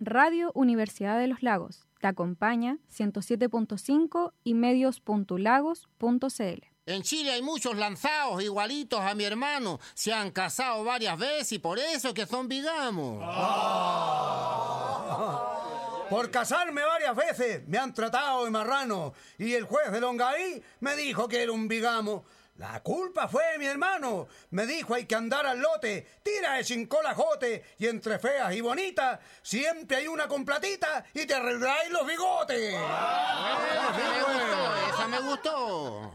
Radio Universidad de los Lagos. Te acompaña 107.5 y medios.lagos.cl. En Chile hay muchos lanzados igualitos a mi hermano. Se han casado varias veces y por eso que son bigamos. Por casarme varias veces me han tratado de marrano y el juez de Longaví me dijo que era un bigamo. La culpa fue de mi hermano. Me dijo hay que andar al lote, tira de chincolajote y entre feas y bonitas siempre hay una con platita y te arregláis los bigotes. Esa me gustó.